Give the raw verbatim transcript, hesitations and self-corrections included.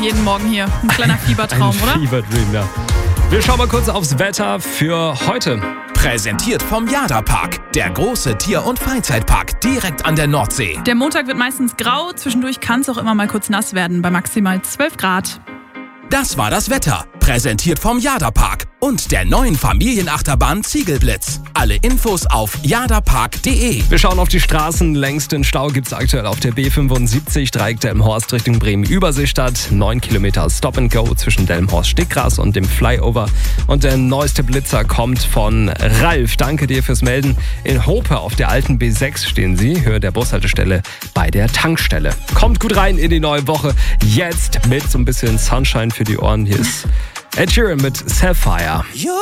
jeden Morgen hier. Ein kleiner Fiebertraum, Ein oder? Fieber-Dream, ja. Wir schauen mal kurz aufs Wetter für heute. Präsentiert vom Jada-Park, der große Tier- und Freizeitpark direkt an der Nordsee. Der Montag wird meistens grau, zwischendurch kann es auch immer mal kurz nass werden, bei maximal zwölf Grad. Das war das Wetter, präsentiert vom Jada-Park und der neuen Familienachterbahn Ziegelblitz. Alle Infos auf jadapark punkt de. Wir schauen auf die Straßen. Längsten Stau gibt es aktuell auf der B fünfundsiebzig, Dreieck Delmenhorst Richtung Bremen-Überseestadt. neun Kilometer Stop and Go zwischen Delmenhorst-Stickgras und dem Flyover. Und der neueste Blitzer kommt von Ralf. Danke dir fürs Melden. In Hope auf der alten B sechs stehen Sie. Höhe der Bushaltestelle bei der Tankstelle. Kommt gut rein in die neue Woche. Jetzt mit so ein bisschen Sunshine für die Ohren. Hier ist Ed Sheeran mit Sapphire.